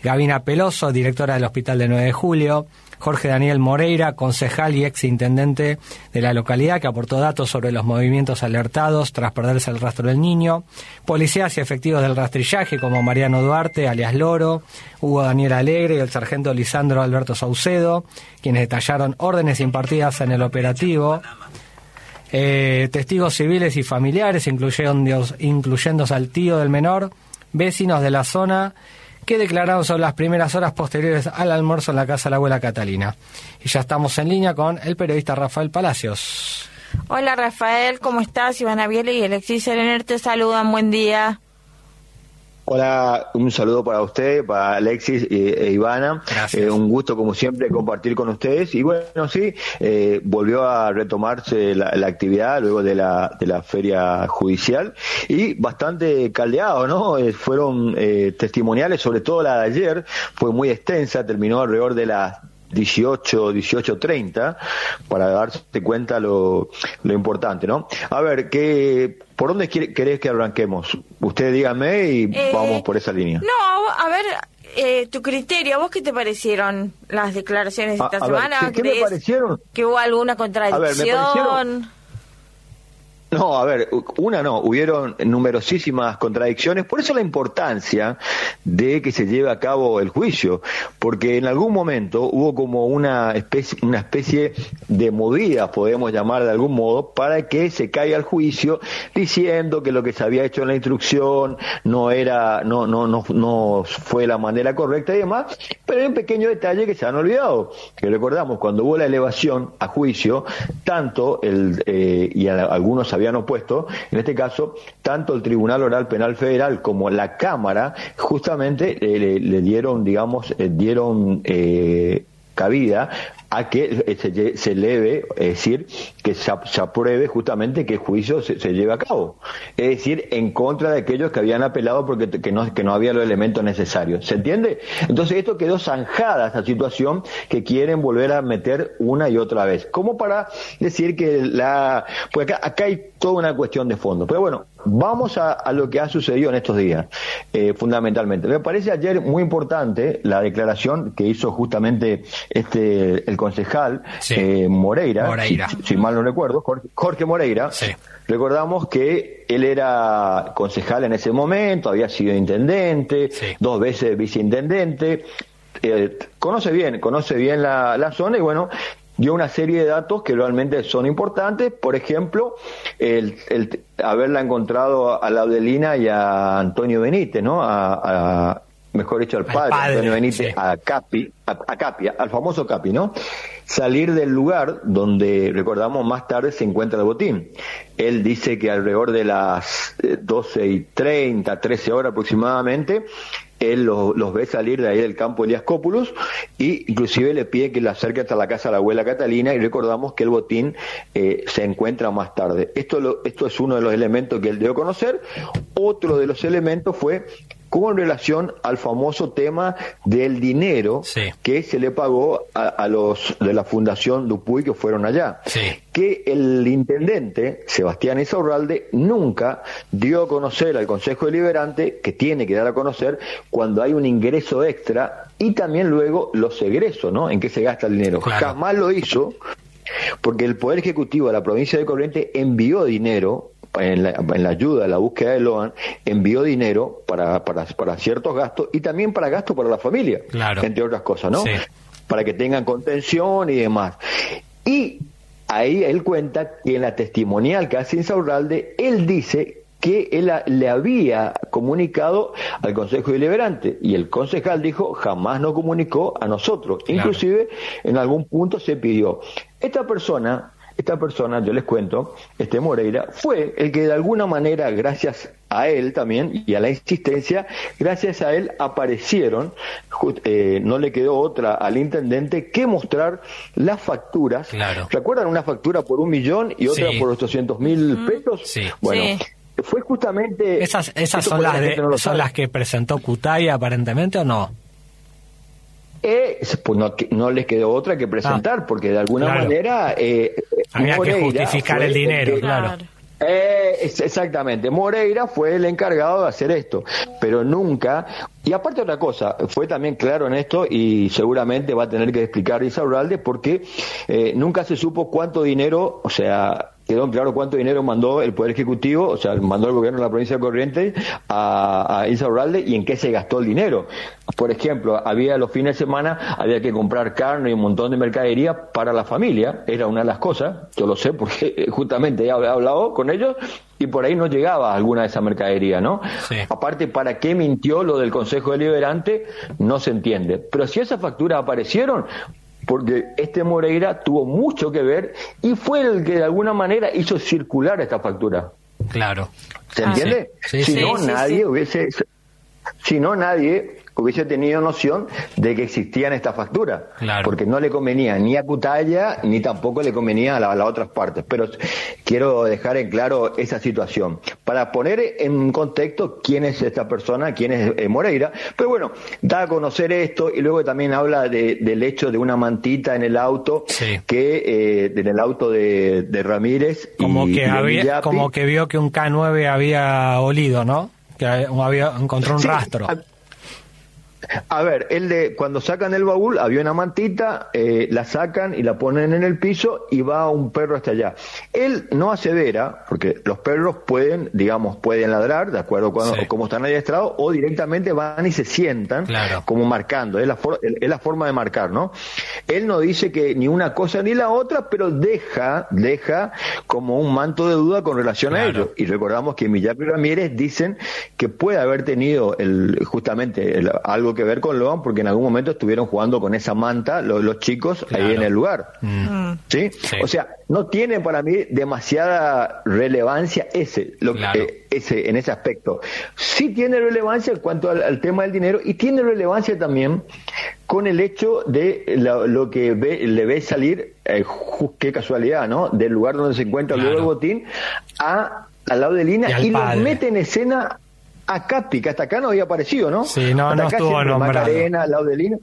Gabina Peloso, directora del Hospital de 9 de Julio, Jorge Daniel Moreira, concejal y ex intendente de la localidad, que aportó datos sobre los movimientos alertados tras perderse el rastro del niño, policías y efectivos del rastrillaje como Mariano Duarte, alias Loro, Hugo Daniel Alegre y el sargento Lisandro Alberto Saucedo, quienes detallaron órdenes impartidas en el operativo. Testigos civiles y familiares, incluyéndose al tío del menor, vecinos de la zona, que declararon sobre las primeras horas posteriores al almuerzo en la casa de la abuela Catalina. Y ya estamos en línea con el periodista Rafael Palacios. Hola Rafael, ¿cómo estás? Ivana Biele y Alexis Serener te saludan, buen día. Hola, un saludo para usted, para Alexis e Ivana. Un gusto, como siempre, compartir con ustedes. Y bueno, sí, volvió a retomarse la actividad luego de la feria judicial y bastante caldeado, ¿no? Fueron testimoniales, sobre todo la de ayer, fue muy extensa, terminó alrededor de las 18:30, para darse cuenta lo importante, ¿no? A ver, ¿por dónde querés que arranquemos? Usted dígame y vamos por esa línea. No, a ver, tu criterio, ¿a vos qué te parecieron las declaraciones de esta semana? Ver, ¿qué me parecieron? ¿Que hubo alguna contradicción? A ver, me parecieron... No, a ver, hubieron numerosísimas contradicciones, por eso la importancia de que se lleve a cabo el juicio, porque en algún momento hubo como una especie de movida, podemos llamar de algún modo, para que se caiga el juicio diciendo que lo que se había hecho en la instrucción no fue la manera correcta y demás, pero hay un pequeño detalle que se han olvidado, que recordamos, cuando hubo la elevación a juicio, tanto y algunos habían opuesto, en este caso, tanto el Tribunal Oral Penal Federal como la Cámara, justamente le dieron, cabida a que se eleve, es decir, que se apruebe justamente que el juicio se lleve a cabo. Es decir, en contra de aquellos que habían apelado porque que no había los elementos necesarios. ¿Se entiende? Entonces esto quedó zanjada, esa situación que quieren volver a meter una y otra vez. Como para decir que pues acá hay toda una cuestión de fondo. Pero bueno, vamos a lo que ha sucedido en estos días, fundamentalmente. Me parece ayer muy importante la declaración que hizo justamente el concejal Moreira. Si mal no recuerdo, Jorge Moreira. Sí. Recordamos que él era concejal en ese momento, había sido intendente, 2 veces viceintendente, conoce bien la zona y bueno, dio una serie de datos que realmente son importantes. Por ejemplo, el haberla encontrado a Laudelina y a Antonio Benítez, ¿no? Mejor dicho, al padre Antonio Benítez, sí. a Capi, al famoso Capi, ¿no? Salir del lugar donde, recordamos, más tarde se encuentra el botín. Él dice que alrededor de las 12:30, 13 horas aproximadamente, él los ve salir de ahí del campo Elías Cópulos y inclusive le pide que le acerque hasta la casa de la abuela Catalina y recordamos que el botín se encuentra más tarde. Esto es uno de los elementos que él dio a conocer. Otro de los elementos fue con relación al famoso tema del dinero que se le pagó a los de la Fundación Dupuy que fueron allá. Que el intendente, Sebastián Insaurralde, nunca dio a conocer al Consejo Deliberante, que tiene que dar a conocer cuando hay un ingreso extra y también luego los egresos, ¿no? En qué se gasta el dinero. Claro. Jamás lo hizo, porque el Poder Ejecutivo de la provincia de Corrientes envió dinero en la ayuda, en la búsqueda de Loan, envió dinero para ciertos gastos y también para gastos para la familia, entre otras cosas, ¿no? Para que tengan contención y demás. Y ahí él cuenta que en la testimonial que hace Insaurralde, él dice que él le había comunicado al Consejo Deliberante y el concejal dijo jamás nos comunicó a nosotros. Inclusive en algún punto se pidió. Esta persona, yo les cuento, Moreira, fue el que de alguna manera, gracias a él también, y a la insistencia, gracias a él aparecieron, no le quedó otra al intendente que mostrar las facturas. ¿Recuerdan una factura por 1 millón y otra por 800.000 pesos? Bueno, fue justamente... ¿Esas son las que presentó Cutaya aparentemente o no? Pues no les quedó otra que presentar, porque de alguna manera había que justificar el dinero, Exactamente, Moreira fue el encargado de hacer esto, pero nunca, y aparte otra cosa, fue también claro en esto y seguramente va a tener que explicar Insaurralde porque nunca se supo cuánto dinero, o sea, quedó en claro cuánto dinero mandó el Poder Ejecutivo, o sea, mandó el gobierno de la provincia de Corrientes a Insaurralde y en qué se gastó el dinero. Por ejemplo, había los fines de semana, había que comprar carne y un montón de mercadería para la familia, era una de las cosas, yo lo sé porque justamente he hablado con ellos y por ahí no llegaba alguna de esa mercadería, ¿no? Sí. Aparte, ¿para qué mintió lo del Consejo Deliberante? No se entiende. Pero si esas facturas aparecieron, porque este Moreira tuvo mucho que ver y fue el que de alguna manera hizo circular esta factura. Claro. ¿Se entiende? Sí. Si no, nadie hubiese tenido noción de que existían estas facturas, claro. Porque no le convenía ni a Cutaya ni tampoco le convenía a las otras partes. Pero quiero dejar en claro esa situación para poner en contexto quién es esta persona, quién es Moreira. Pero bueno, da a conocer esto y luego también habla del hecho de una mantita en el auto, que en el auto de Ramírez, como que vio que un K9 había olido, ¿no? Que encontró un rastro. A ver, cuando sacan el baúl, había una mantita, la sacan y la ponen en el piso y va un perro hasta allá. Él no asevera, porque los perros pueden ladrar, de acuerdo con cómo están adiestrados, o directamente van y se sientan, claro, como marcando. Es la forma de marcar, ¿no? Él no dice que ni una cosa ni la otra, pero deja como un manto de duda con relación a ello. Y recordamos que Millán y Ramírez dicen que puede haber tenido algo que ver con Loan, porque en algún momento estuvieron jugando con esa manta los chicos, claro, ahí en el lugar. ¿Sí? O sea, no tiene para mí demasiada relevancia en ese aspecto. Sí tiene relevancia en cuanto al tema del dinero y tiene relevancia también con el hecho de lo que le ve salir, qué casualidad, ¿no? Del lugar donde se encuentra luego el botín al lado de Lina y lo mete en escena a Capi, que hasta acá no había aparecido, ¿no? Sí, no estuvo nombrado. Macarena, al lado de Lina.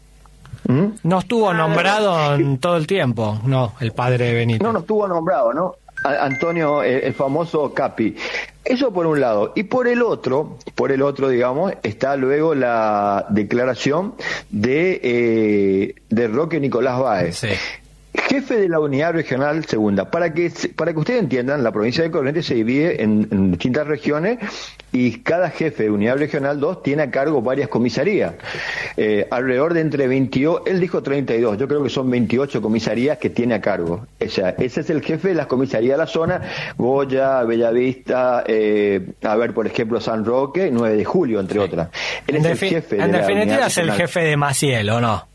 No estuvo nombrado en todo el tiempo, no, el padre de Benito. No estuvo nombrado, ¿no? Antonio, el famoso Capi. Eso por un lado. Y por el otro, digamos, está luego la declaración de Roque Nicolás Báez. Sí. Jefe de la Unidad Regional Segunda. Para que ustedes entiendan, la provincia de Corrientes se divide en distintas regiones y cada jefe de Unidad Regional 2 tiene a cargo varias comisarías. Alrededor de entre 22, él dijo 32, yo creo que son 28 comisarías que tiene a cargo. O sea, ese es el jefe de las comisarías de la zona, Goya, Bellavista, por ejemplo, San Roque, 9 de julio, entre otras. Él es el jefe en definitiva es el jefe de Maciel, ¿o no?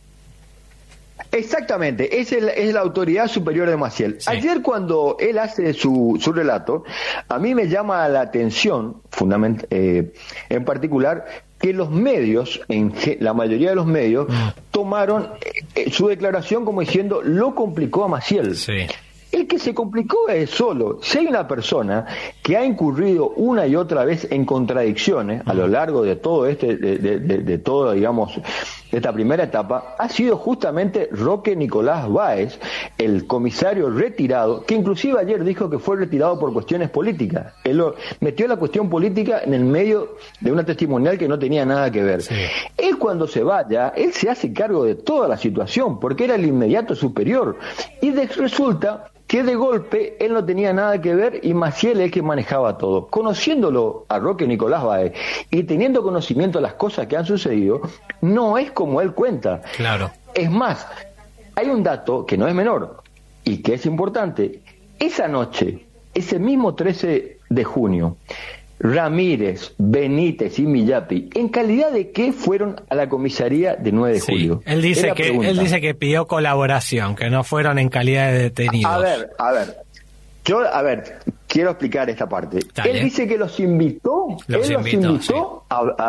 Exactamente, es la autoridad superior de Maciel. Sí. Ayer cuando él hace su relato, a mí me llama la atención, en particular, que los medios, la mayoría de los medios, tomaron su declaración como diciendo, lo complicó a Maciel. Sí. El que se complicó es solo. Si hay una persona que ha incurrido una y otra vez en contradicciones a lo largo de todo de todo, digamos, esta primera etapa, ha sido justamente Roque Nicolás Báez, el comisario retirado, que inclusive ayer dijo que fue retirado por cuestiones políticas. Él metió la cuestión política en el medio de una testimonial que no tenía nada que ver. Sí. Él cuando se vaya, él se hace cargo de toda la situación, porque era el inmediato superior. Y resulta que de golpe él no tenía nada que ver y Maciel es el que manejaba todo. Conociéndolo a Roque Nicolás Báez y teniendo conocimiento de las cosas que han sucedido, no es como él cuenta. Claro. Es más, hay un dato que no es menor y que es importante. Esa noche, ese mismo 13 de junio, Ramírez, Benítez y Millapi, ¿en calidad de qué fueron a la comisaría de 9 de julio? Él dice que pidió colaboración, que no fueron en calidad de detenidos. A ver, quiero explicar esta parte. Dale. Él dice que los invitó. Los invitó.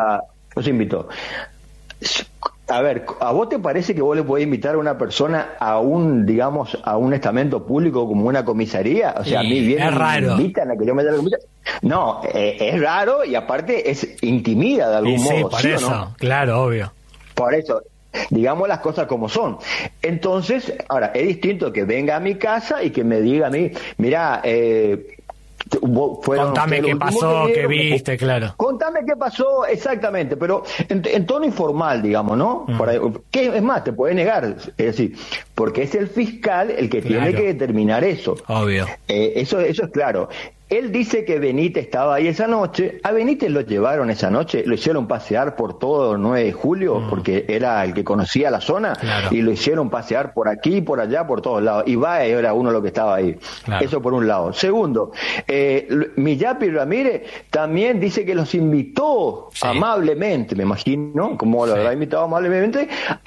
A ver, ¿a vos te parece que vos le podés invitar a una persona a un estamento público como una comisaría? O sea, a mí vienen y me invitan a que yo me dé la comisaría. No, es raro y aparte intimida de algún modo. Por eso, ¿no? Claro, obvio. Por eso, digamos las cosas como son. Entonces, ahora, es distinto que venga a mi casa y que me diga a mí, mirá, Contame qué pasó, qué viste, claro. Contame qué pasó, exactamente, pero en tono informal, digamos, ¿no? ¿Qué es más? Te puede negar, es decir, porque es el fiscal el que tiene que determinar eso. Obvio. Eso es claro. Él dice que Benítez estaba ahí esa noche. A Benítez lo llevaron esa noche, lo hicieron pasear por todo el 9 de julio, porque era el que conocía la zona, y lo hicieron pasear por aquí, por allá, por todos lados. Y Baez era uno de los que estaba ahí. Claro. Eso por un lado. Segundo, Millapi Ramírez también dice que los invitó amablemente, me imagino, como lo habrá invitado amablemente,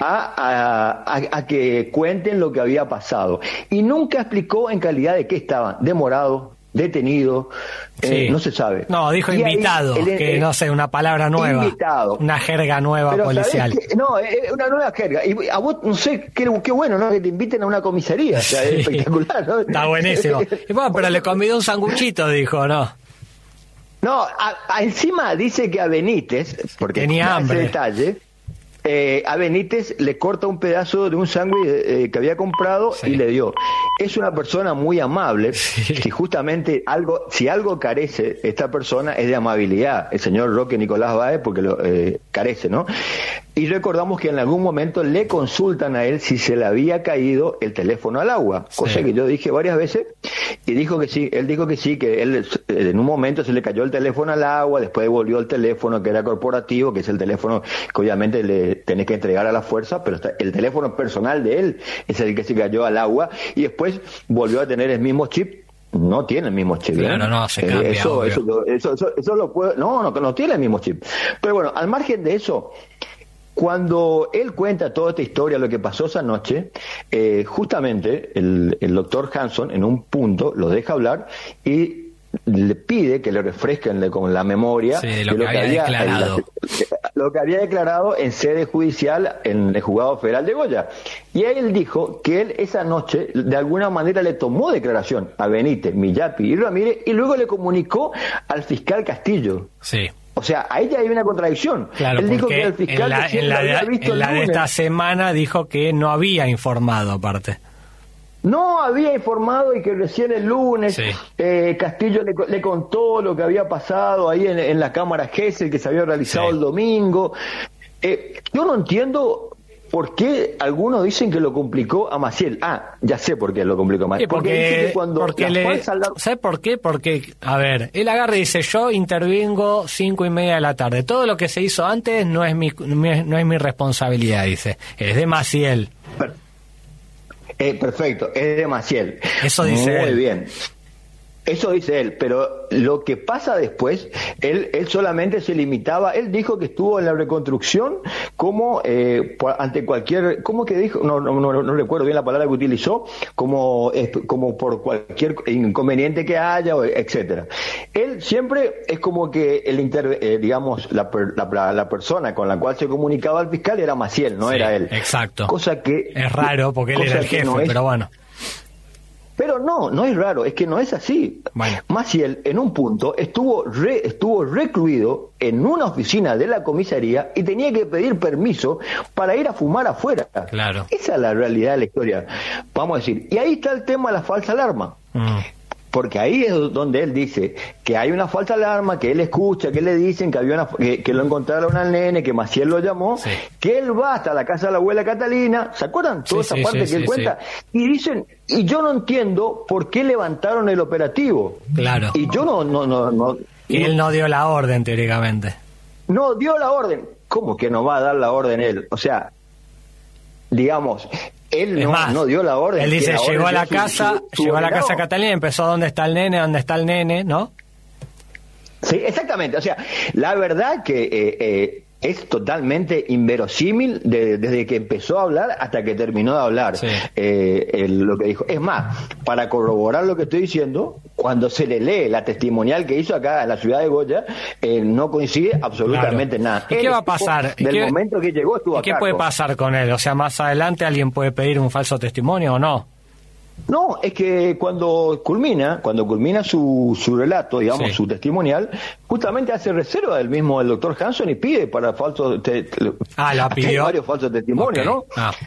a que cuenten lo que había pasado. Y nunca explicó en calidad de qué estaban, demorados, detenido, no se sabe. No, dijo y invitado, que no sé, una palabra nueva. Invitado. Una jerga nueva. Pero policial. No, una nueva jerga. Y a vos, no sé, qué bueno, ¿no? Que te inviten a una comisaría. O sea, es espectacular, ¿no? Está buenísimo. Y bueno, pero le convidó un sanguchito, dijo, ¿no? No, encima dice que a Benítez, porque tenía hambre. Ese detalle, a Benítez le corta un pedazo de un sándwich que había comprado y le dio. Es una persona muy amable, si justamente si algo carece esta persona es de amabilidad, el señor Roque Nicolás Baez, porque lo carece, ¿no? Y recordamos que en algún momento le consultan a él si se le había caído el teléfono al agua, cosa que yo dije varias veces, y dijo que sí, él dijo que sí, que él en un momento se le cayó el teléfono al agua, después devolvió el teléfono que era corporativo, que es el teléfono que obviamente le tenés que entregar a la fuerza, pero el teléfono personal de él es el que se cayó al agua, y después volvió a tener el mismo chip. No tiene el mismo chip. Claro, no, se cambia. Eso lo puede. No tiene el mismo chip. Pero bueno, al margen de eso, cuando él cuenta toda esta historia, lo que pasó esa noche, justamente el doctor Hanson en un punto lo deja hablar y le pide que le refresquen con la memoria de lo que había declarado. Lo que había declarado en sede judicial en el juzgado federal de Goya. Y ahí él dijo que él esa noche de alguna manera le tomó declaración a Benítez, Millapi y Ramírez y luego le comunicó al fiscal Castillo. Sí. O sea, ahí ya hay una contradicción. Claro, él dijo que el fiscal en la de esta semana dijo que no había informado aparte. No había informado y que recién el lunes Castillo le contó lo que había pasado ahí en la Cámara Gesell que se había realizado el domingo. Yo no entiendo por qué algunos dicen que lo complicó a Maciel. Ya sé por qué lo complicó a Maciel. ¿Sabes por qué? Porque, a ver, él agarra y dice, yo intervengo 5:30 de la tarde. Todo lo que se hizo antes no es mi responsabilidad, dice. Es de Maciel. Perfecto, es de Maciel. Eso dice él. Muy bien. Eso dice él, pero lo que pasa después, él solamente se limitaba, él dijo que estuvo en la reconstrucción como ante cualquier, ¿cómo que dijo? No recuerdo bien la palabra que utilizó, como por cualquier inconveniente que haya, etcétera. Él siempre es como que digamos, la persona con la cual se comunicaba al fiscal era Maciel, no era él. Exacto. Cosa que es raro porque él era el jefe, pero bueno. Pero no es raro, es que no es así. Bueno. Maciel, en un punto, estuvo recluido en una oficina de la comisaría y tenía que pedir permiso para ir a fumar afuera. Claro. Esa es la realidad de la historia, vamos a decir. Y ahí está el tema de la falsa alarma. Porque ahí es donde él dice que hay una falsa alarma, que él escucha, que le dicen que había que lo encontraron al nene, que Maciel lo llamó, que él va hasta la casa de la abuela Catalina, ¿se acuerdan? Toda esa parte que él cuenta. Y dicen, y yo no entiendo por qué levantaron el operativo. Claro. Y yo no. Y él no dio la orden, teóricamente. No dio la orden. ¿Cómo que no va a dar la orden él? O sea, digamos... Él no dio la orden. Él dice, llegó a la casa Catalina y empezó ¿dónde está el nene? ¿No? Sí, exactamente. O sea, la verdad que es totalmente inverosímil desde que empezó a hablar hasta que terminó de hablar lo que dijo. Es más, para corroborar lo que estoy diciendo, cuando se le lee la testimonial que hizo acá en la ciudad de Goya, no coincide absolutamente nada. ¿Y qué va a pasar? Del momento que llegó estuvo acá. ¿Qué puede pasar con él? O sea, más adelante alguien puede pedir un falso testimonio o no. No, es que cuando culmina su relato, digamos, su testimonial, justamente hace reserva del mismo el doctor Hanson y pide para falsos la pidió. varios falsos testimonios, ¿no?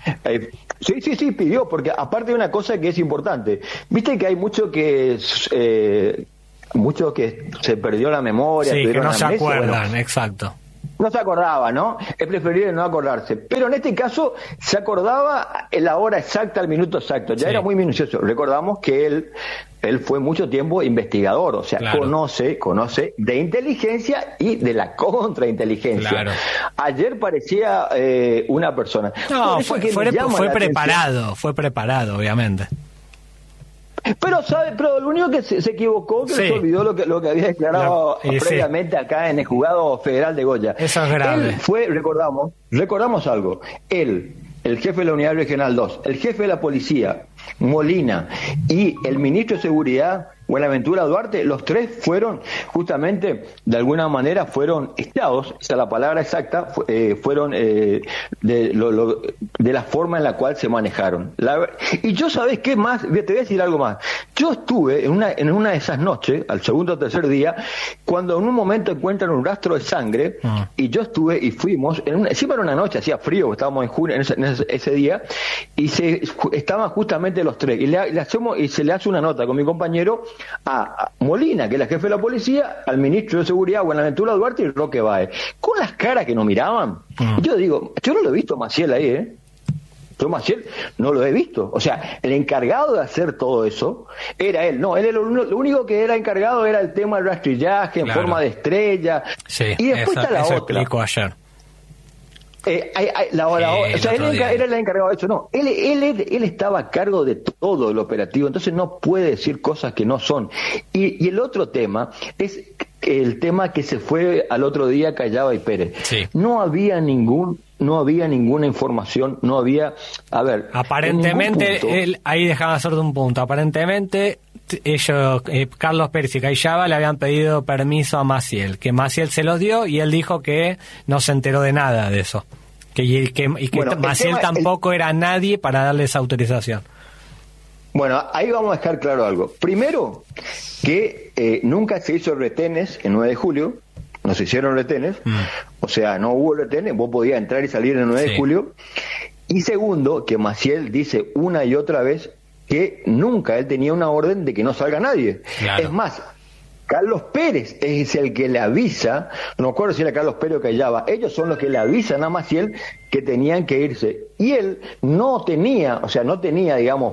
Sí, pidió, porque aparte de una cosa que es importante, viste que hay mucho que muchos que se perdió la memoria. Sí, que no se amnesia, acuerdan, bueno, exacto. no se acordaba, ¿no? Es preferible no acordarse. Pero en este caso se acordaba la hora exacta, el minuto exacto. Ya era muy minucioso. Recordamos que él fue mucho tiempo investigador, o sea, conoce de inteligencia y de la contrainteligencia. Claro. Ayer parecía una persona. No, fue preparado, obviamente. Pero lo único que se equivocó, que se olvidó lo que había declarado previamente acá en el juzgado federal de Goya. Eso es grave. Él fue, recordamos algo, el jefe de la Unidad Regional 2, el jefe de la policía, Molina, y el ministro de Seguridad, Buenaventura Duarte, los tres fueron justamente, de alguna manera, fueron echados, esa es la palabra exacta, fueron de la forma en la cual se manejaron. Y yo, ¿sabés qué más? Te voy a decir algo más. Yo estuve en una de esas noches, al segundo o tercer día, cuando en un momento encuentran un rastro de sangre, y yo estuve y fuimos, encima era una noche, hacía frío, estábamos en junio, ese día, y estaban justamente los tres, y se le hace una nota con mi compañero a Molina, que es la jefe de la policía, al ministro de Seguridad, Buenaventura Duarte, y Roque Báez, con las caras que nos miraban. Yo digo, yo no lo he visto a Maciel ahí, Yo Maciel no lo he visto. O sea, el encargado de hacer todo eso era él. No, él lo único que era encargado era el tema del rastrillaje en forma de estrella. Sí, y después está la otra. Explicó ayer. O sea, él era el encargado de eso. No, él estaba a cargo de todo el operativo, entonces no puede decir cosas que no son. Y el otro tema es el tema que se fue al otro día Callaba y Pérez. Sí. No había ninguna información, no había, aparentemente, ahí dejaba hacer de un punto, aparentemente ellos, Carlos Pérez y Callaba, le habían pedido permiso a Maciel, que Maciel se los dio y él dijo que no se enteró de nada de eso, que Maciel tampoco era nadie para darle esa autorización. Bueno, ahí vamos a dejar claro algo. Primero, que nunca se hizo retenes el 9 de julio, no se hicieron retenes, o sea, no hubo retenes, vos podías entrar y salir el 9 de julio. Y segundo, que Maciel dice una y otra vez que nunca él tenía una orden de que no salga nadie. Claro. Es más, Carlos Pérez es el que le avisa, no me acuerdo si era Carlos Pérez o Callaba, ellos son los que le avisan a Maciel que tenían que irse. Y él no tenía, digamos,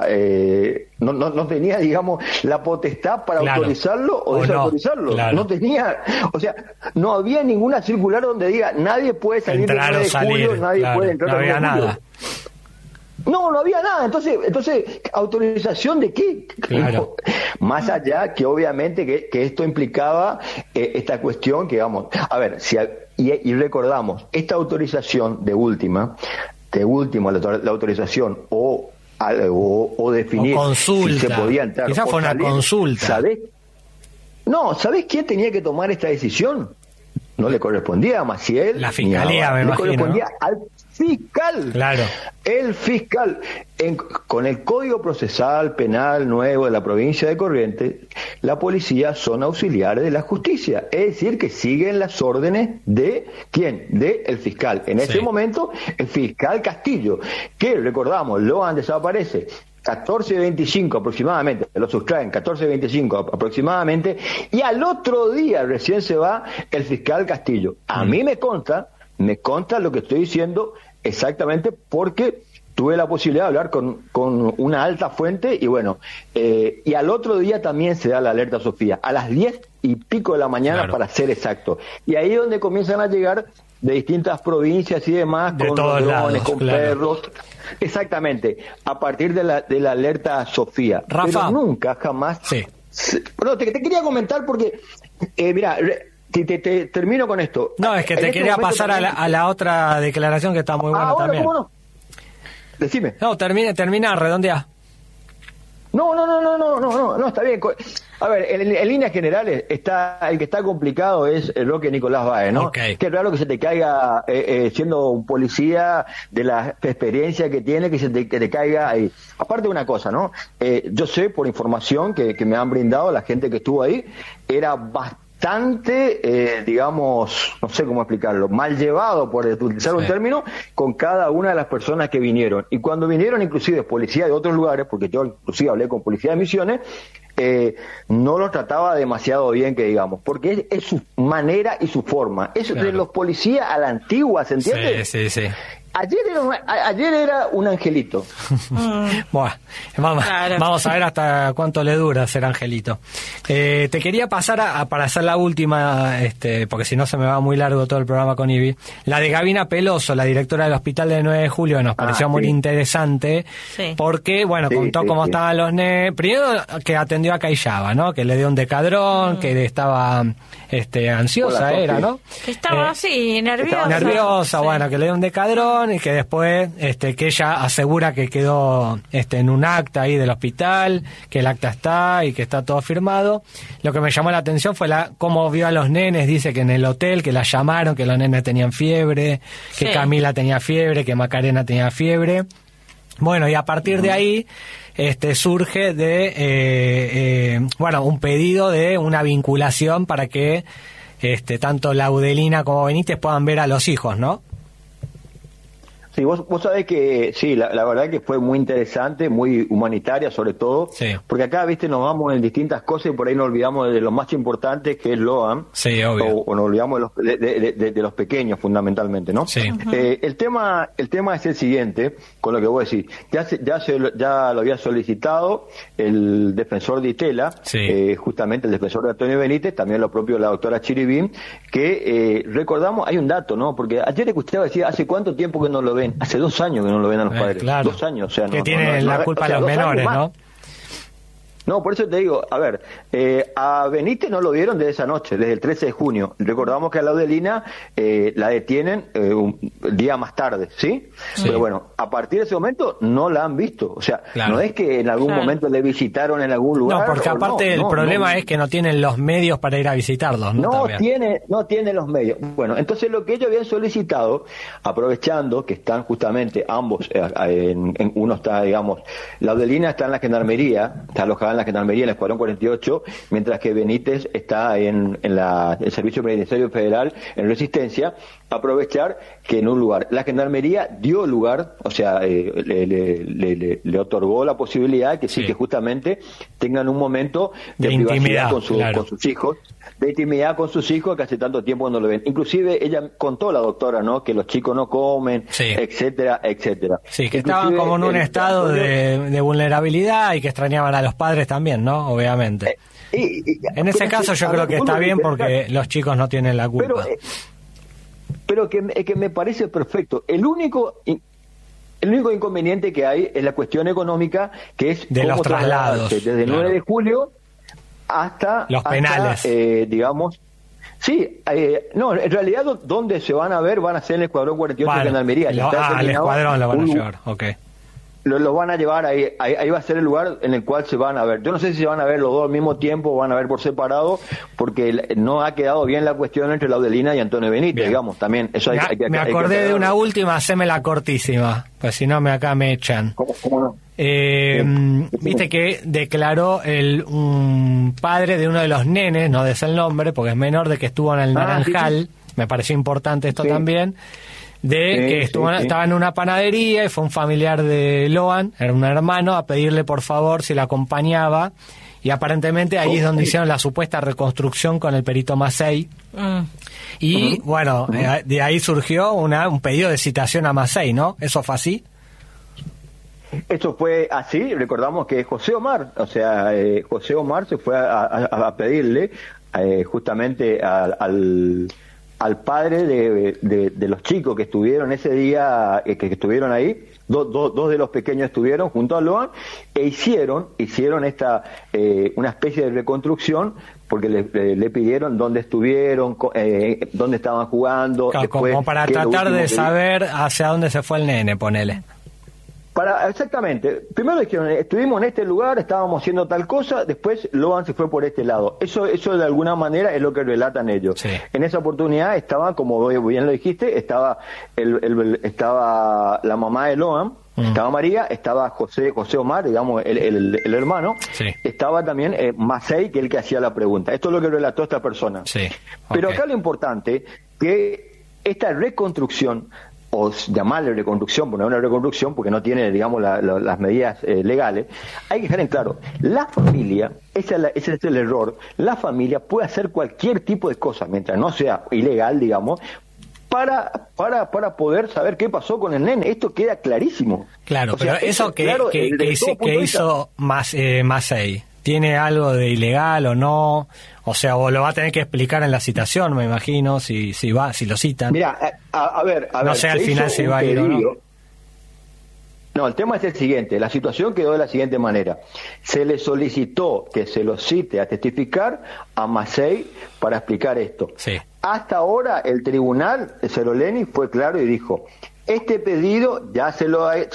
no tenía, digamos, la potestad para autorizarlo o desautorizarlo. No, claro. No tenía, o sea, no había ninguna circular donde diga nadie puede salir el 9 de julio, nadie puede entrar no había nada. No había nada. Entonces, ¿autorización de qué? Claro. Más allá que obviamente que esto implicaba esta cuestión que, vamos, a ver, y recordamos, esta autorización de última, la autorización o definir si se podía entrar. Quizás fue una consulta. ¿Sabés quién tenía que tomar esta decisión? No le correspondía a Maciel. La fiscalía, me imagino. Le correspondía al fiscal. Claro. El fiscal. Con el Código Procesal Penal nuevo de la provincia de Corrientes, la policía son auxiliares de la justicia. Es decir, que siguen las órdenes de ¿quién? De el fiscal. En ese momento, el fiscal Castillo, que recordamos, Loan desaparece 14:25 aproximadamente, lo sustraen 14:25 aproximadamente, y al otro día recién se va el fiscal Castillo. A mí me consta lo que estoy diciendo exactamente porque tuve la posibilidad de hablar con una alta fuente y bueno, y al otro día también se da la alerta Sofía, a las 10:00 de la mañana, para ser exacto. Y ahí es donde comienzan a llegar de distintas provincias y demás, de con drones, con perros. Exactamente, a partir de la alerta Sofía. Rafa. Pero nunca, jamás. Sí. Bueno, te quería comentar porque, mira, te termino con esto. No, es que te quería pasar también a la otra declaración que está muy buena también. ¿Cómo no? Decime. No, termina, redondea. No, está bien. A ver, en líneas generales, el que está complicado es el Roque Nicolás Báez, ¿no? Okay. Qué raro que se te caiga, siendo un policía de la experiencia que tiene, que te caiga ahí. Aparte de una cosa, ¿no? Yo sé, por información que me han brindado la gente que estuvo ahí, era bastante bastante, digamos, no sé cómo explicarlo, mal llevado, por utilizar un término, con cada una de las personas que vinieron. Y cuando vinieron inclusive policía de otros lugares, porque yo inclusive hablé con policía de Misiones, no lo trataba demasiado bien, que digamos, porque es su manera y su forma. Eso de los policías a la antigua, ¿se entiende? Sí. Ayer era un angelito. Bueno, vamos a ver hasta cuánto le dura ser angelito. Te quería pasar para hacer la última, porque si no se me va muy largo todo el programa con Ivi. La de Gabina Peloso, la directora del Hospital de 9 de Julio, nos pareció muy interesante, porque, bueno, contó cómo estaban los nenes. Primero que atendió a Cayaba, ¿no? Que le dio un decadrón, que estaba ansiosa, ¿no? Que estaba así, nerviosa. Nerviosa, bueno, que le dio un decadrón y que después que ella asegura que quedó en un acta ahí del hospital, que el acta está y que está todo firmado. Lo que me llamó la atención fue cómo vio a los nenes. Dice que en el hotel, que la llamaron, que los nenes tenían fiebre, que Camila tenía fiebre, que Macarena tenía fiebre. Bueno, y a partir de ahí surge un pedido de una vinculación para que tanto Laudelina como Benítez puedan ver a los hijos, ¿no? Sí, vos sabés que sí, la verdad que fue muy interesante, muy humanitaria sobre todo, porque acá, viste, nos vamos en distintas cosas y por ahí nos olvidamos de lo más importante, que es Loan, o nos olvidamos de los pequeños fundamentalmente, ¿no? Sí. El tema es el siguiente, con lo que vos decís, ya lo había solicitado el defensor de Itela, justamente el defensor de Antonio Benítez, también lo propio la doctora Chiribín, que recordamos, hay un dato, ¿no? Porque ayer escuchaba decir, ¿hace cuánto tiempo que no lo ven? Hace 2 años que no lo ven a los padres. Claro. 2 años, o sea, que tienen la culpa los menores, ¿no? No, por eso te digo, a ver, a Benítez no lo vieron desde esa noche, desde el 13 de junio. Recordamos que a Laudelina la detienen un día más tarde, ¿sí? Pero bueno, a partir de ese momento no la han visto. O sea, no es que en algún momento le visitaron en algún lugar. No, porque aparte el problema es que no tienen los medios para ir a visitarlos, ¿no? No tiene los medios. Bueno, entonces lo que ellos habían solicitado, aprovechando que están justamente ambos, uno está, digamos, Laudelina está en la gendarmería, está alojada en la gendarmería, en el Escuadrón 48, mientras que Benítez está en el Servicio Penitenciario Federal en Resistencia, aprovechar que en un lugar, la gendarmería dio lugar, o sea, le otorgó la posibilidad que que justamente tengan un momento de intimidad con sus hijos, de intimidad con sus hijos, que hace tanto tiempo no lo ven. Inclusive ella contó, la doctora, ¿no?, que los chicos no comen, etcétera. Sí, que estaban como en un estado de vulnerabilidad y que extrañaban a los padres también, ¿no? Obviamente. En ese caso yo creo que está bien porque los chicos no tienen la culpa. Pero que me parece perfecto. El único inconveniente que hay es la cuestión económica, que es de los traslados desde el 9 de julio hasta los penales, digamos. Sí, no, en realidad donde se van a ver van a ser en el Escuadrón 48 de Gendarmería. El Escuadrón lo van a llevar, Lo van a llevar ahí va a ser el lugar en el cual se van a ver. Yo no sé si se van a ver los dos al mismo tiempo o van a ver por separado, porque no ha quedado bien la cuestión entre Laudelina y Antonio Benítez, digamos, también. Eso me acordé de una última, hacémela cortísima, pues si no acá me echan. ¿Cómo no? Viste que declaró un padre de uno de los nenes, no des el nombre porque es menor, de que estuvo en el Naranjal, me pareció importante esto también, que estaba en una panadería y fue un familiar de Loan, era un hermano, a pedirle por favor si la acompañaba, y aparentemente ahí es donde hicieron la supuesta reconstrucción con el perito Massey. Y bueno, de ahí surgió un pedido de citación a Massey, ¿no? ¿Eso fue así? Esto fue así. Recordamos que José Omar, José Omar se fue a pedirle justamente al padre de los chicos que estuvieron ese día, que estuvieron ahí. Dos de los pequeños estuvieron junto a Loan e hicieron una especie de reconstrucción, porque le pidieron dónde estuvieron, dónde estaban jugando. Claro, como para tratar de saber hacia dónde se fue el nene, ponele. Exactamente. Primero dijeron, estuvimos en este lugar, estábamos haciendo tal cosa, después Loan se fue por este lado. Eso de alguna manera es lo que relatan ellos. Sí. En esa oportunidad estaba, como bien lo dijiste, estaba estaba la mamá de Loan, estaba María, estaba José Omar, digamos, el hermano, sí. Estaba también Macei, que es el que hacía la pregunta. Esto es lo que relató esta persona. Sí. Pero acá lo importante, que esta reconstrucción, o llamarle reconstrucción, porque no es una reconstrucción, porque no tiene, digamos, las medidas legales, hay que dejar en claro, la familia, ese es el error, la familia puede hacer cualquier tipo de cosa, mientras no sea ilegal, digamos, para poder saber qué pasó con el nene. Esto queda clarísimo. Claro, o sea, pero eso que hizo Macei, ¿tiene algo de ilegal o no? O sea, o lo va a tener que explicar en la citación, me imagino, si lo citan. Mira, a ver. No sé al final si va a ir o no. No, el tema es el siguiente. La situación quedó de la siguiente manera. Se le solicitó que se lo cite a testificar a Macei para explicar esto. Sí. Hasta ahora el tribunal, Seroleni, fue claro y dijo, este pedido ya se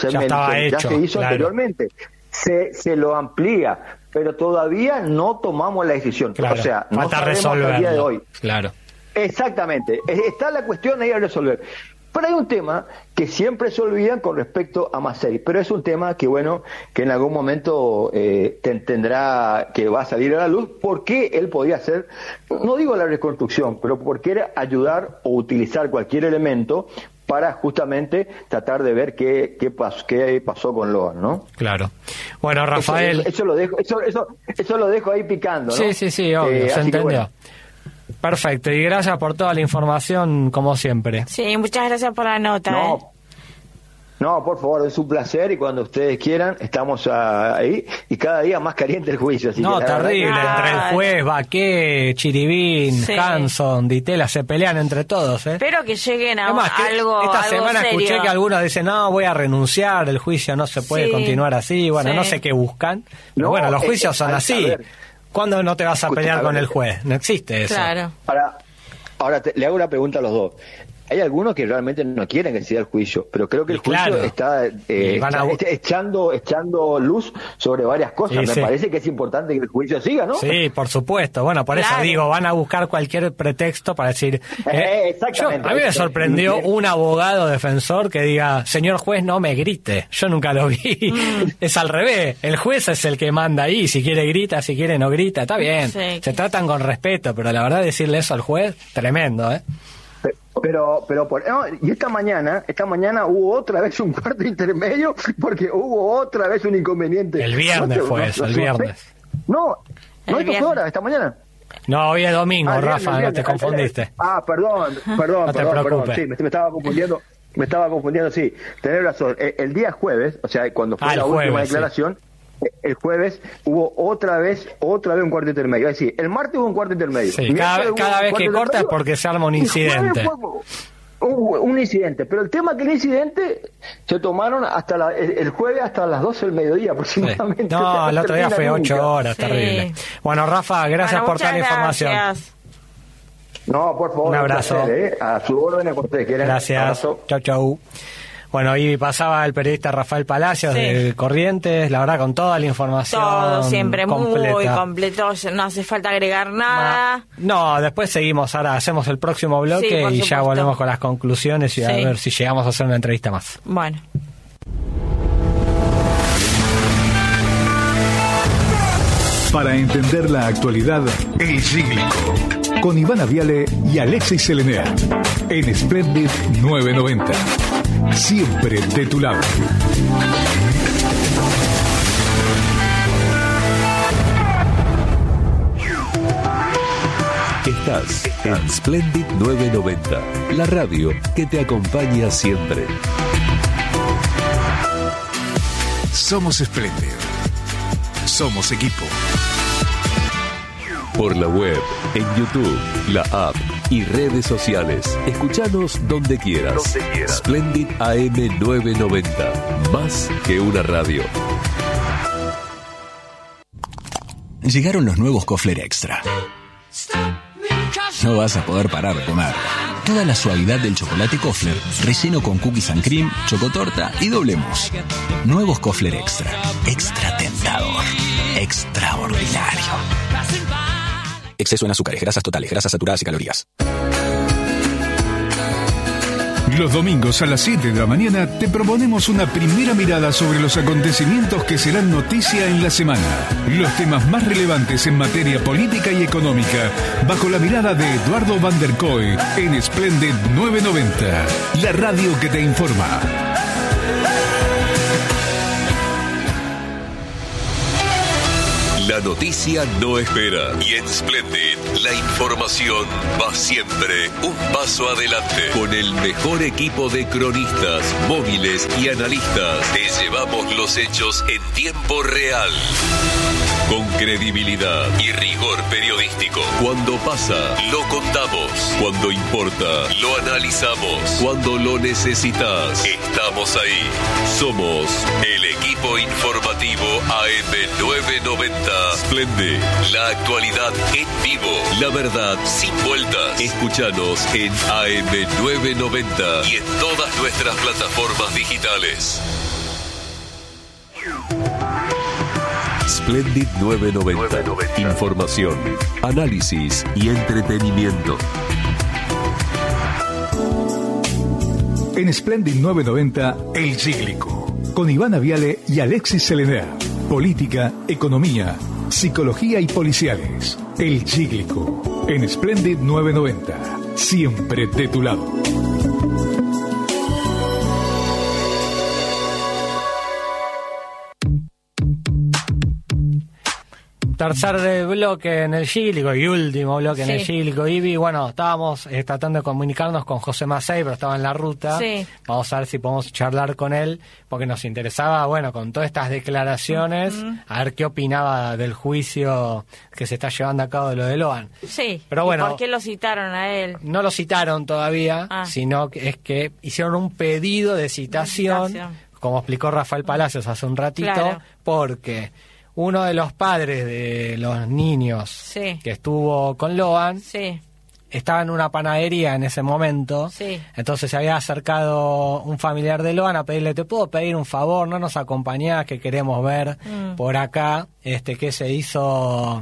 hizo anteriormente. Se lo amplía, pero todavía no tomamos la decisión. Claro, o sea, no falta sabemos hasta el día de hoy. Claro. Exactamente. Está la cuestión ahí a resolver. Pero hay un tema que siempre se olvida con respecto a Macei, pero es un tema que, bueno, que en algún momento tendrá que va a salir a la luz, porque él podía hacer, no digo la reconstrucción, pero porque era ayudar o utilizar cualquier elemento para justamente tratar de ver qué pasó con Loan, ¿no? Claro. Bueno, Rafael... Eso lo dejo ahí picando, ¿no? Sí, obvio, se entendió. Bueno. Perfecto, y gracias por toda la información, como siempre. Sí, muchas gracias por la nota. No, por favor, es un placer, y cuando ustedes quieran, estamos ahí, y cada día más caliente el juicio. Así no, terrible, entre el juez, Baqué, Chiribín, sí. Hanson, Ditela, se pelean entre todos. Espero que lleguen a algo Esta semana serio. Escuché que algunos dicen, no, voy a renunciar, el juicio no se puede continuar así, bueno, no sé qué buscan, pero bueno, los juicios son así. ¿Cuándo no te vas a pelear con el juez? No existe eso. Claro. Ahora le hago una pregunta a los dos. Hay algunos que realmente no quieren que se siga el juicio, pero creo que el juicio está echando luz sobre varias cosas. Me parece que es importante que el juicio siga, ¿no? Sí, por supuesto. Bueno, por eso digo, van a buscar cualquier pretexto para decir... Exactamente. A mí me sorprendió un abogado defensor que diga, señor juez, no me grite. Yo nunca lo vi. Es al revés. El juez es el que manda ahí. Si quiere grita, si quiere no grita. Está bien. Sí. Se tratan con respeto, pero la verdad decirle eso al juez, tremendo, ¿eh? Y esta mañana hubo otra vez un cuarto intermedio, porque hubo otra vez un inconveniente. El viernes el viernes. No hay 2 horas esta mañana. No, hoy es domingo, Rafa, no te confundiste. Perdón. Sí, me estaba confundiendo, sí. Tenés razón. El día jueves, o sea, cuando fue la última declaración, el jueves hubo otra vez un cuarto intermedio. Es decir, el martes hubo un cuarto intermedio. Sí, cada vez que corta es porque se arma un incidente. Hubo un incidente, pero el tema que el incidente se tomaron hasta el jueves hasta las 12 del mediodía aproximadamente. Sí. No, el otro día fue 8 horas, terrible. Bueno, Rafa, gracias por toda la información. No, por favor. Un abrazo. A su orden, cuando ustedes quieran. Gracias. Chau. Bueno, y pasaba el periodista Rafael Palacios de Corrientes, la verdad, con toda la información. Todo siempre completa. Muy completo, no hace falta agregar nada. No, después seguimos, ahora hacemos el próximo bloque y ya volvemos con las conclusiones y a ver si llegamos a hacer una entrevista más. Bueno. Para entender la actualidad, El Cíclico, con Ivana Viale y Alexis Selenea, en Splendid 990. Siempre de tu lado. Estás en Splendid 990, la radio que te acompaña siempre. Somos Splendid. Somos equipo. Por la web, en YouTube, la app y redes sociales. Escuchanos donde quieras. Splendid AM 990. Más que una radio. Llegaron los nuevos Kofler Extra. No vas a poder parar de comer. toda la suavidad del chocolate Kofler, relleno con cookies and cream, chocotorta y doble mousse. Nuevos Kofler Extra. Extra tentador. Extraordinario. Exceso en azúcares, grasas totales, grasas saturadas y calorías. Los domingos a las 7 de la mañana te proponemos una primera mirada sobre los acontecimientos que serán noticia en la semana. Los temas más relevantes en materia política y económica, bajo la mirada de Eduardo Van der Kooi en Splendid 990, la radio que te informa. La noticia no espera y en Splendid la información va siempre un paso adelante. Con el mejor equipo de cronistas, móviles y analistas, te llevamos los hechos en tiempo real. Con credibilidad y rigor periodístico. Cuando pasa, lo contamos. Cuando importa, lo analizamos. Cuando lo necesitas, estamos ahí. Somos el equipo informativo AM990. Splendid, la actualidad en vivo. La verdad sin vueltas. Escúchanos en AM990 y en todas nuestras plataformas digitales. Splendid 990. Información, análisis y entretenimiento. En Splendid 990, El Cíclico, con Ivana Viale y Alexis Selenea. Política, economía, psicología y policiales. El Cíclico, en Splendid 990. Siempre de tu lado. Tercer bloque en el Cíclico y último bloque en el Cíclico. Ivy, bueno, estábamos tratando de comunicarnos con José Macei, pero estaba en la ruta. Sí. Vamos a ver si podemos charlar con él, porque nos interesaba, bueno, con todas estas declaraciones, a ver qué opinaba del juicio que se está llevando a cabo de lo de Loan. Sí, pero bueno, ¿por qué lo citaron a él? No lo citaron todavía, sino que es que hicieron un pedido de citación, como explicó Rafael Palacios hace un ratito, porque uno de los padres de los niños que estuvo con Loan estaba en una panadería en ese momento, entonces se había acercado un familiar de Loan a pedirle: ¿te puedo pedir un favor? ¿No nos acompañás? Que queremos ver por acá qué se hizo,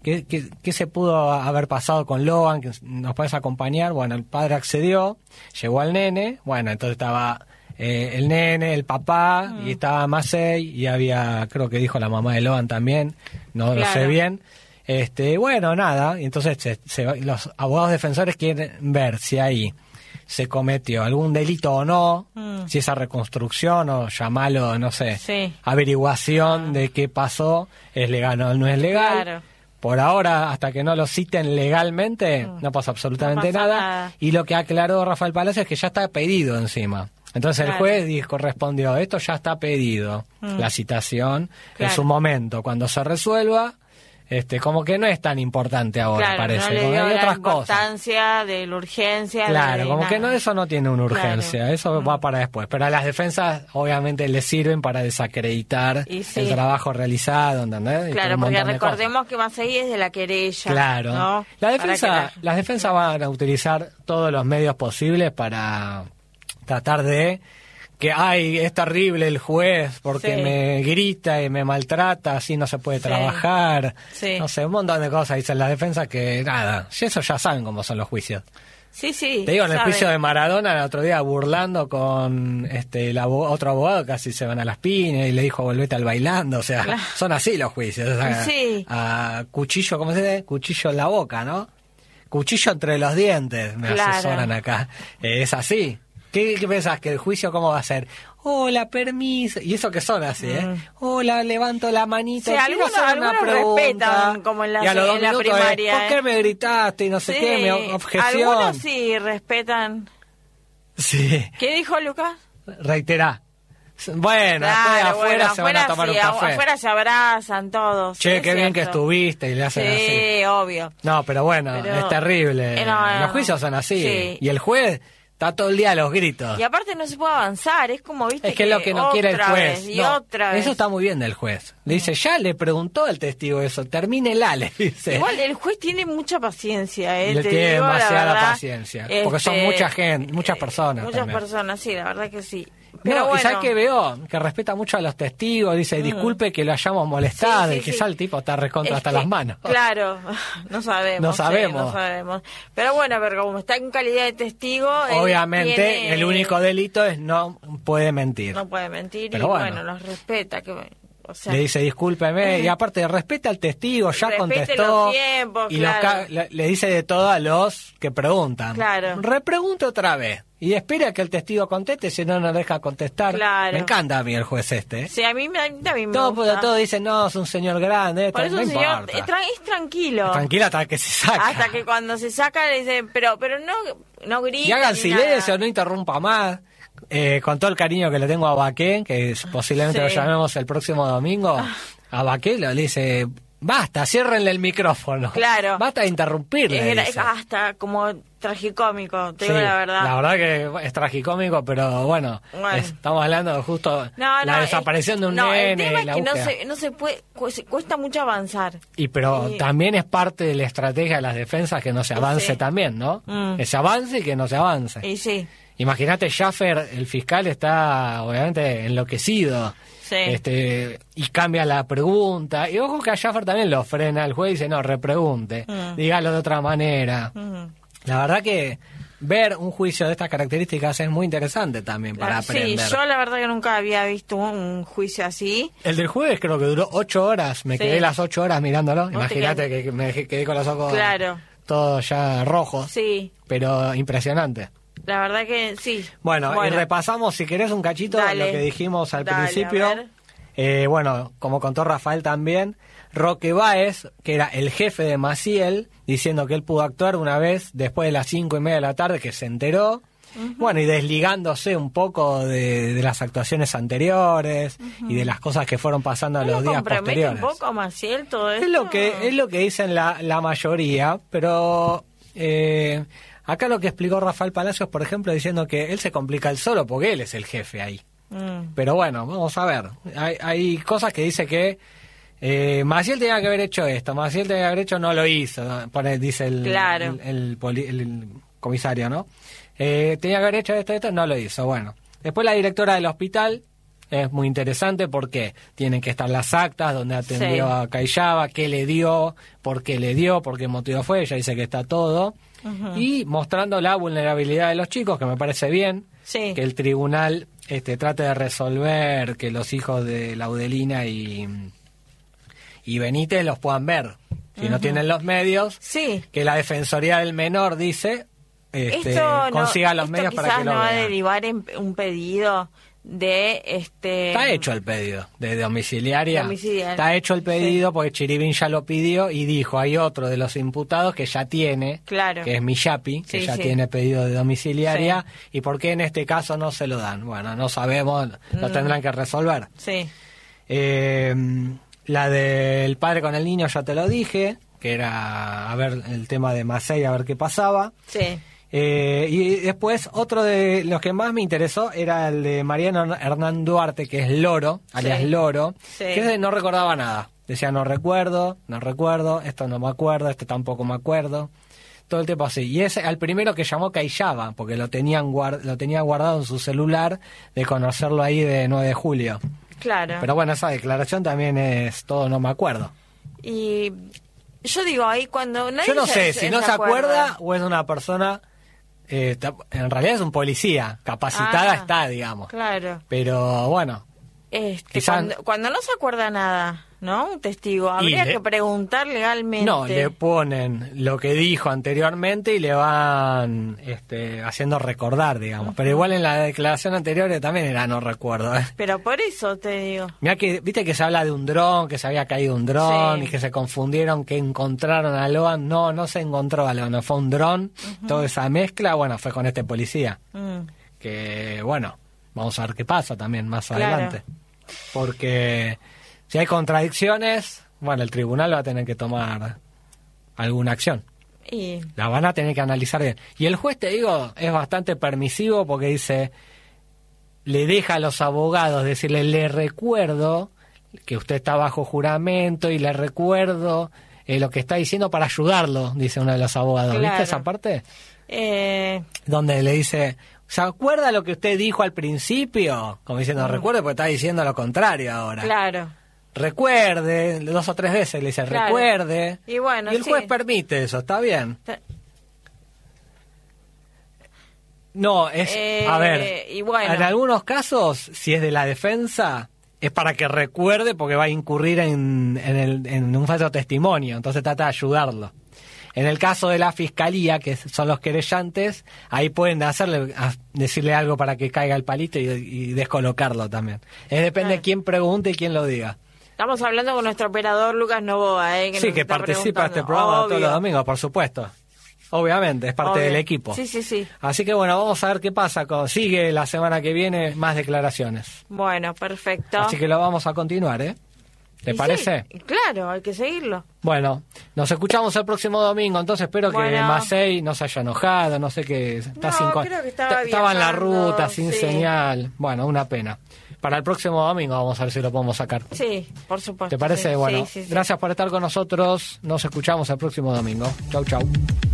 qué se pudo haber pasado con Loan, que nos puedes acompañar. Bueno, el padre accedió, llegó al nene, bueno, entonces estaba el nene, el papá, y estaba Macei, y había, creo que dijo la mamá de Loan también, no lo sé bien. Bueno, nada, y entonces los abogados defensores quieren ver si ahí se cometió algún delito o no, si esa reconstrucción o llamarlo, no sé, averiguación de qué pasó, es legal o no es legal. Claro. Por ahora, hasta que no lo citen legalmente, no pasa absolutamente nada. Y lo que aclaró Rafael Palacios es que ya está pedido encima. Entonces el juez correspondió: esto ya está pedido, la citación, en su momento, cuando se resuelva, como que no es tan importante ahora, parece. No le dio hay la otras importancia cosas de la urgencia. Claro, como nada. que no, eso no tiene una urgencia, eso va para después. Pero a las defensas obviamente les sirven para desacreditar el trabajo realizado, ¿entendés? Claro, porque recordemos que Macei es de la querella. Claro. ¿no? Las defensas van a utilizar todos los medios posibles para tratar de que es terrible el juez porque me grita y me maltrata, así no se puede trabajar, no sé, un montón de cosas dicen las defensas que nada, eso ya saben cómo son los juicios. Te digo, en el juicio de Maradona el otro día, burlando con otro abogado, casi se van a las piñas y le dijo: volvete al bailando, o sea, son así los juicios, o sea, a cuchillo, ¿cómo se dice? Cuchillo en la boca, ¿no? Cuchillo entre los dientes, me asesoran acá, es así. ¿Qué pensás? ¿Que el juicio cómo va a ser? Hola, permiso. Y eso que son así, Hola, levanto la manita. Quiero hacer una pregunta. Respetan, como en la, y a los 2 minutos primaria. ¿Por qué me gritaste? Y no sé qué, mi objeción. Algunos sí respetan. Sí. ¿Qué dijo Lucas? Reiterá. Bueno, después afuera se van a tomar un café. Afuera se abrazan todos. Che, qué bien que estuviste. Y le hacen así. Sí, obvio. No, pero bueno, es terrible. Los juicios son así. Y el juez Está todo el día a los gritos. Y aparte no se puede avanzar, es como, viste, Es que es lo que no quiere el juez. Y otra vez. Eso está muy bien del juez. Le dice, ya le preguntó al testigo eso, termínela, le dice. Igual el juez tiene mucha paciencia, Le te tiene digo, la demasiada verdad, paciencia. Porque son mucha gente, muchas personas. Muchas también. personas, sí, la verdad que sí. Pero No, bueno. y ¿sabes qué veo? Que respeta mucho a los testigos, dice, disculpe que lo hayamos molestado, Sí, y sí, quizá sí. el tipo está recontra Es hasta que, las manos. Claro, no sabemos. No sí, sabemos. no sabemos. Pero bueno, pero como está en calidad de testigo... él Obviamente, tiene- el único delito es no puede mentir. No puede mentir Pero y bueno. los respeta. O sea, Le dice, discúlpeme, y aparte respeta al testigo, ya Respete contestó. los tiempos, y claro. le dice de todo a los que preguntan. Claro. Repregunte otra vez. Y espera que el testigo conteste, si no, no deja contestar. Claro. Me encanta a mí el juez este. sí, a mí también me Todo, gusta. todo dicen, no, es un señor grande. Por eso no el señor importa. es tranquilo. Tranquila hasta que se saca. Hasta que cuando se saca le dicen, pero no grita. Y hagan ni silencio, nada. no interrumpa más. Con todo el cariño que le tengo a Baquén, que posiblemente Sí. lo llamemos el próximo domingo, a Baquén le dice, basta, ciérrenle el micrófono. Claro. Basta de interrumpirle. Es dice. hasta como tragicómico, te Sí, digo la verdad. La verdad que es tragicómico, pero bueno, Bueno. estamos hablando de justo la desaparición de un no, nene. el tema y la es que búsqueda. no se puede, cuesta mucho avanzar. Pero Y- también es parte de la estrategia de las defensas que no se avance Sí. también, ¿no? Mm. Que se avance y que no se avance. Y sí, Imagínate, Schaffer, el fiscal, está obviamente enloquecido. sí. Y cambia la pregunta. Y ojo que a Schaffer también lo frena el juez y dice, no, repregunte, dígalo de otra manera. La verdad que ver un juicio de estas características es muy interesante también para aprender. Sí, yo la verdad que nunca había visto un juicio así. El del jueves creo que duró 8 horas. Me Sí. quedé las 8 horas mirándolo. Vos te Imagínate que me quedé con los ojos Claro. todos ya rojos. Sí, Pero impresionante. la verdad que sí. Bueno, y repasamos, si querés, un cachito Dale. lo que dijimos al Dale, principio. a ver. Bueno, como contó Rafael también, Roque Báez, que era el jefe de Maciel, diciendo que él pudo actuar una vez después de las 5:30 de la tarde, que se enteró. Bueno, y desligándose un poco de las actuaciones anteriores y de las cosas que fueron pasando en ¿No los lo días compromete posteriores. un poco Maciel todo esto? Es lo que dicen la mayoría, pero acá lo que explicó Rafael Palacios, por ejemplo, diciendo que él se complica él solo porque él es el jefe ahí. Pero bueno, vamos a ver. Hay cosas que dice que Maciel tenía que haber hecho esto, Maciel tenía que haber hecho, no lo hizo, dice Claro. el comisario, ¿no? Tenía que haber hecho esto, no lo hizo. Bueno, después la directora del hospital. Es muy interesante porque tienen que estar las actas donde atendió Sí. a Cayaba, qué le dio, por qué motivo fue, ella dice que está todo, y mostrando la vulnerabilidad de los chicos, que me parece bien, Sí. que el tribunal trate de resolver que los hijos de Laudelina y Benítez los puedan ver, si no tienen los medios, Sí. que la Defensoría del Menor dice Esto consiga los esto medios para quizás que lo no va a vean. derivar en un pedido de Está hecho el pedido de domiciliaria. Domiciliaria. Está hecho el pedido porque Chiribín ya lo pidió y dijo, hay otro de los imputados que ya tiene, Claro. que es Miyapi, que Sí, ya sí. tiene pedido de domiciliaria. ¿Y por qué en este caso no se lo dan? Bueno, no sabemos, lo tendrán que resolver. Sí. La del padre con el niño ya te lo dije, que era a ver el tema de Macei, a ver qué pasaba. Sí. Y después otro de los que más me interesó era el de Mariano Hernán Duarte, que es Loro, alias Loro, Sí. que ese no recordaba nada. Decía, no recuerdo, esto no me acuerdo, esto tampoco me acuerdo. Todo el tiempo así. Y ese al primero que llamó Cayaba, porque lo tenía guardado en su celular de conocerlo ahí de 9 de julio. Claro. Pero bueno, esa declaración también es todo no me acuerdo. Y yo digo, ahí cuando nadie Yo no sé si no se acuerda acuerda o es una persona... en realidad es un policía, capacitada está, digamos. Claro. Pero bueno, quizá- cuando no se acuerda nada, ¿no? Un testigo, habría que preguntar legalmente. no, le ponen lo que dijo anteriormente y le van haciendo recordar, digamos. Pero igual en la declaración anterior también era no recuerdo. Pero por eso te digo. Mirá que, viste que se habla de un dron, que se había caído un dron Sí. y que se confundieron, que encontraron a Loan. No se encontró a Loan, no fue un dron. Toda esa mezcla, bueno, fue con este policía. Que, bueno, vamos a ver qué pasa también más Claro. adelante. Porque si hay contradicciones, bueno, el tribunal va a tener que tomar alguna acción. Y la van a tener que analizar bien. Y el juez, te digo, es bastante permisivo porque dice, le deja a los abogados decirle, le recuerdo que usted está bajo juramento y le recuerdo lo que está diciendo para ayudarlo, dice uno de los abogados. Claro. ¿Viste esa parte? Donde le dice, ¿se acuerda lo que usted dijo al principio? Como diciendo, recuerde porque está diciendo lo contrario ahora. Claro. Recuerde, 2 o 3 veces le dice, Claro. recuerde. Y bueno, y el juez permite eso, ¿está bien? No, es, a ver, y bueno. en algunos casos, si es de la defensa, es para que recuerde porque va a incurrir en un falso testimonio, entonces trata de ayudarlo. En el caso de la fiscalía, que son los querellantes, ahí pueden decirle algo para que caiga el palito y descolocarlo también. Depende de quién pregunte y quién lo diga. Estamos hablando con nuestro operador Lucas Novoa, sí, que participa de este programa todos los domingos, por supuesto. Obviamente, es parte del equipo. Sí. Así que bueno, vamos a ver qué pasa. Sigue la semana que viene más declaraciones. Bueno, perfecto. Así que lo vamos a continuar, ¿eh? ¿Te parece? Sí, claro, hay que seguirlo. Bueno, nos escuchamos el próximo domingo, entonces espero que Macei no se haya enojado, no sé qué. Creo que estaba en la ruta, sin sí. señal. Bueno, una pena. Para el próximo domingo vamos a ver si lo podemos sacar. Sí, por supuesto. ¿Te parece? Sí. Bueno, Sí. Gracias por estar con nosotros. Nos escuchamos el próximo domingo. Chau, chau.